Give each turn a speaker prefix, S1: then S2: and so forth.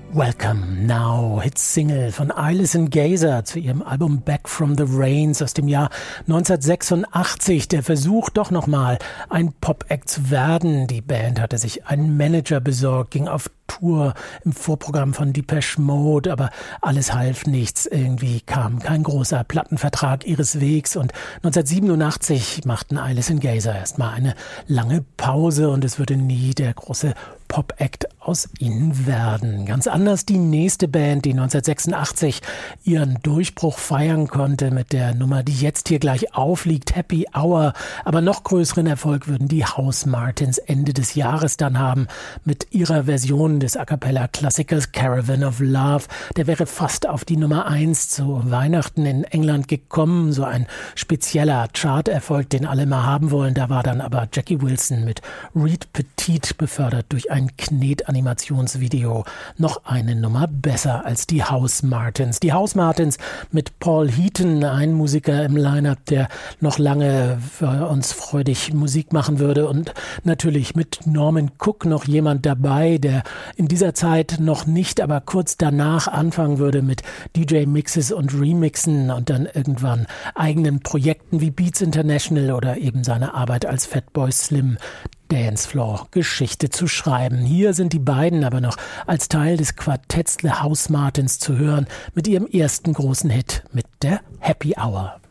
S1: Welcome Now, Hitsingle von Alison Gazer zu ihrem Album Back from the Rains aus dem Jahr 1986. Der Versuch, doch nochmal ein Pop-Act zu werden. Die Band hatte sich einen Manager besorgt, ging auf Tour im Vorprogramm von Depeche Mode, aber alles half nichts. Irgendwie kam kein großer Plattenvertrag ihres Wegs und 1987 machten Alison Gazer erstmal eine lange Pause und es würde nie der große Pop-Act aus ihnen werden. Ganz anders die nächste Band, die 1986 ihren Durchbruch feiern konnte mit der Nummer, die jetzt hier gleich aufliegt, Happy Hour. Aber noch größeren Erfolg würden die Housemartins Ende des Jahres dann haben mit ihrer Version des A-Cappella-Klassikers Caravan of Love. Der wäre fast auf die Nummer 1 zu Weihnachten in England gekommen. So ein spezieller Chart-Erfolg, den alle mal haben wollen. Da war dann aber Jackie Wilson mit Reed Petit befördert durch ein Knet-Animationsvideo noch eine Nummer besser als die Housemartins. Die Housemartins mit Paul Heaton, ein Musiker im Line-Up, der noch lange für uns freudig Musik machen würde, und natürlich mit Norman Cook noch jemand dabei, der in dieser Zeit noch nicht, aber kurz danach anfangen würde mit DJ-Mixes und Remixen und dann irgendwann eigenen Projekten wie Beats International oder eben seine Arbeit als Fatboy Slim Dancefloor-Geschichte zu schreiben. Hier sind die beiden aber noch als Teil des Quartetts The Housemartins zu hören mit ihrem ersten großen Hit mit der Happy Hour.